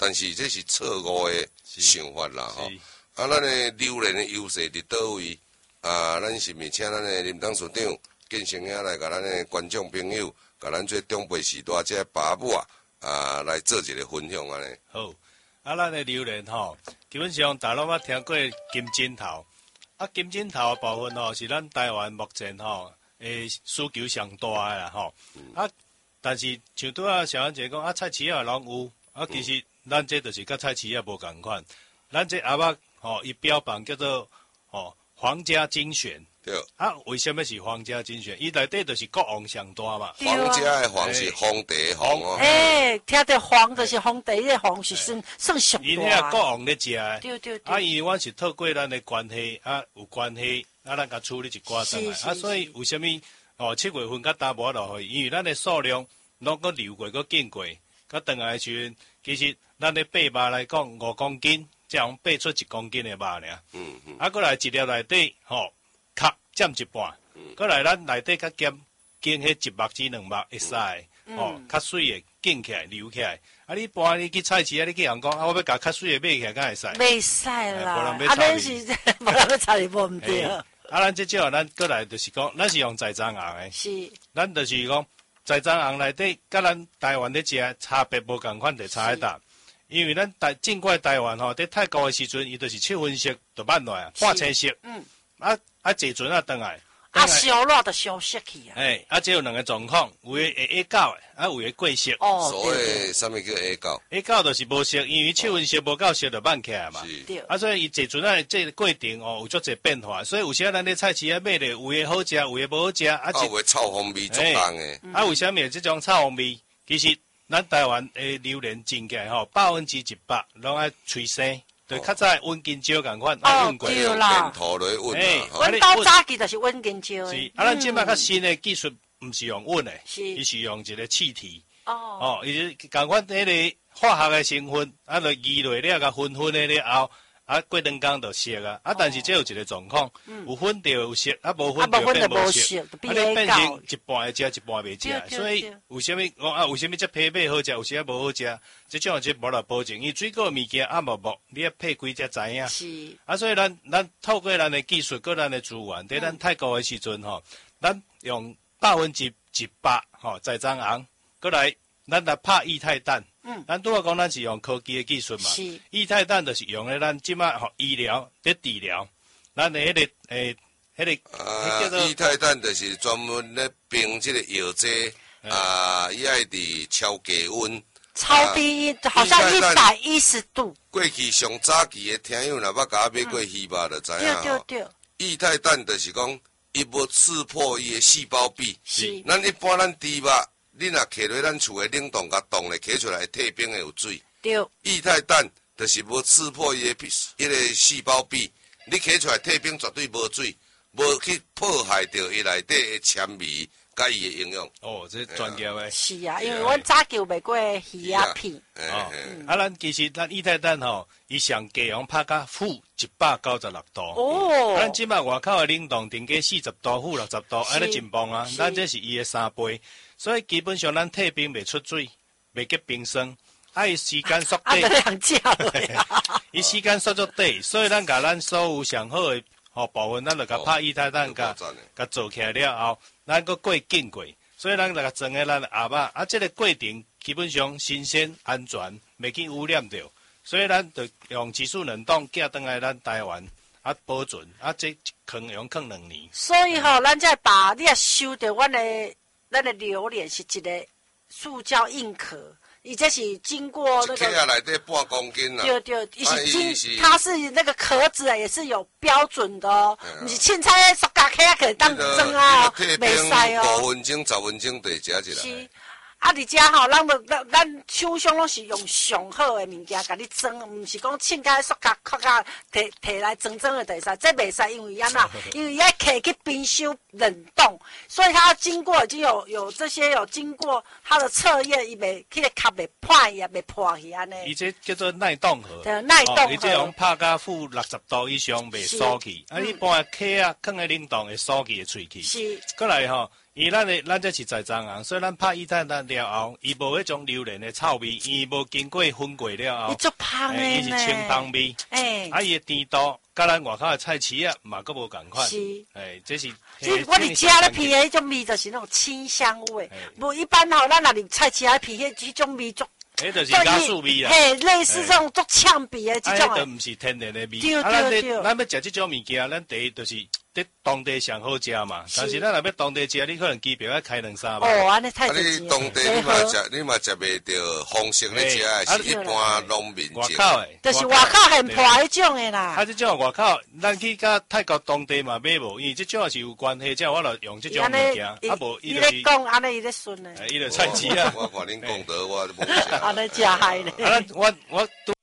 但是这是错误的想法啦吼。啊，咱的榴莲的优势伫倒位？啊，咱是毋是请咱的林董事长建成兄来甲咱的观众朋友，甲咱这长辈时代这爸母啊来做一个分享安尼。 好，啊，咱的榴莲吼，基本上大陆捌听过金针头，啊，金针头的部分吼是咱台湾目前吼需求上大的啦吼。啊，但是像拄仔小安姐讲啊，菜市仔拢有，啊，其实咱这就是甲菜市仔无共款，咱这阿捌吼伊标榜叫做吼皇家精选。 对啊，为什么是皇家精选？伊内底就是国王上大嘛。 皇家的皇是皇帝的皇哦。 听到皇就是皇帝的皇是算上大。 因遐国王咧食的。 对对对。 啊，因为阮是透过咱的关系啊，有关系啊，咱甲处理一寡上来。啊，所以为什么7月份甲打无落去？因为咱的数量拢搁流过，搁见过，甲转来的时阵，其实咱的背肉来讲5公斤，才用背出1公斤的肉尔。啊，过来一粒内底壳占一半，过来咱内底较咸，经迄1目至2目会使的，较水的紧起来流起来。啊，你搬你去菜市啊，你去人讲啊，我要甲较水的买起来，敢会使？ 袂使啦， 无人要插你。 无人要插你无毋对。 啊，咱即少咱过来就是讲，咱是用在装红的， 是， 咱就是讲在装红内底，甲咱台湾咧食差别无共款，就差喺搭。因为咱进过台湾吼，伫泰国的时阵，伊就是7分熟就慢落啊，半青熟。坐船啊，转来。 烧热就烧熟去啊。 这有两个状况，有的会下胶的，有的过熟。 所以什么叫下胶？ 下胶就是无熟，因为7分熟无够熟就慢起来嘛。 对。 所以伊坐船啊，这个过程有足侪变化，所以有时咱咧菜市啊买的，有的好食，有的无好食。 有的臭风味足重的。 为什么这种臭风味？其实咱台湾的榴莲种起来100%拢爱催生。对，较早温金蕉共款，温过对啦， 电土来温阮兜早期就是温金蕉的。 是，咱即摆较新的技术，毋是用温的，伊是用一个气体。伊是共款迄个化学的成分，就移落了，甲分的了后，过2工就熟啊。但是这有一个状况，有粉就有熟，无粉就变无熟，你变成一半会食，一半袂食。所以为什么讲为什么这批买好食，有时无好食？这种就无来保证，因为水果物件木，你要配几才知影。 是。 所以咱透过咱的技术，跟咱的资源，在咱泰国的时阵咱用100%在装红，过来咱来拍液态蛋。咱拄仔讲咱是用科技的技术嘛，液态蛋就是用咧咱即摆医疗咧治疗，咱的迄个叫做液态蛋就是专门咧冰即个药剂伊爱伫超低温。 超低好像110度。 过去上早期的听友若捌甲买过鱼肉就知影对。 液态蛋就是讲，伊要刺破伊的细胞壁。 是。 咱一般咱猪肉，你若摕落咱厝的冷冻甲冻咧，摕出来退冰的有水。 对。 液态蛋就是要刺破伊的迄个细胞壁，你摕出来退冰绝对无水，无去破坏掉伊内底的纤维。甲伊的营养这专业的。 是啊，因为阮早就卖过鱼仔片。 咱其实液态蛋伊上低温拍到负196度。咱即摆外口的冷冻定价40度、负60度，安尼真棒啊！咱这是伊的3倍，所以基本上咱退冰袂出水，袂结冰霜，伊时间缩短。伊时间缩足短，所以咱甲咱所有上好的部分，咱就甲拍液态蛋，甲做起来了后。咱搁过紧过，所以咱来装个咱的鸭肉，这个过程基本上新鲜安全，袂去污染掉，所以咱就用技术冷冻寄转来咱台湾，保存，这放2年。 所以咱才把你收到咱的榴莲是一个塑胶硬壳。伊这是经过那个， 一克内底半公斤啦。 对，它是那个壳子也是有标准的哦，不是凊彩塑胶壳可以当装啊，袂使哦。 5分钟、10分钟就食起来。 是，伫遮咱厂商拢是用上好的物件甲你装，毋是讲凊彩塑胶壳摕来装的就会使，这袂使，因为安那，因为要摕去冰箱冷冻，所以它经过已经有这些有经过它的测验，伊袂迄个壳袂破也袂破去安尼。 伊这叫做耐冻盒。 对，耐冻盒。 伊这用拍到负60度以上袂酥去，一般的壳放在冷冻会酥去会脆去。 是。 过来伊咱这是在藏红，所以咱拍伊太蛋了后，伊无迄种榴莲的臭味，伊无经过熏过了后， 伊足香的伊是清芳味。啊，伊的甜度，甲咱外口的菜市啊，嘛佫无共款。 是， 这是。 我哋食咧片的迄种味，就是那种清香味。无一般吼，咱若入菜市啊片迄种味足。 迄就是加素味啊， 嘿，类似这种足呛鼻的这种。 啊，迄都毋是天然的味。 对。 咱要食这种物件，咱第一就是在当地上好食嘛。但是咱若要当地食，你可能机票要开2-3万。 哦，安尼太贵。 你当地你嘛食袂着丰盛咧食的，是一般农民外口的， 就是外口很破迄种的啦。 啊，这种外口，咱去甲泰国当地嘛买无，因为这种是有关系，这样我就用这种物件。啊无，伊就是。 讲安尼伊咧顺的。 伊就菜市啊。 我看恁讲得我无食。 安尼食害咧。 啊，我。